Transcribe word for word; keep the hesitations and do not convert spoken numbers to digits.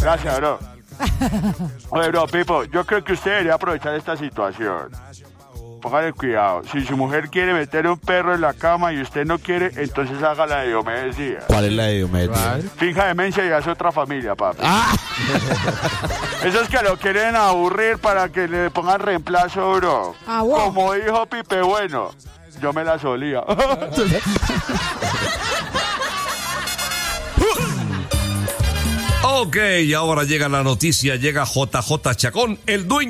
Gracias, bro. Oye, bro, Pipo, yo creo que usted debería aprovechar esta situación. Póngale cuidado. Si su mujer quiere meter un perro en la cama y usted no quiere, entonces haga la de Diomedes Díaz. ¿Cuál es la de Diomedes? Finja demencia y hace otra familia, papi. ¡Ah! Esos que lo quieren aburrir para que le pongan reemplazo, bro. Ah, wow. Como dijo Pipe Bueno, yo me la solía. Ok, ahora llega la noticia, llega J J Chacón, el dueño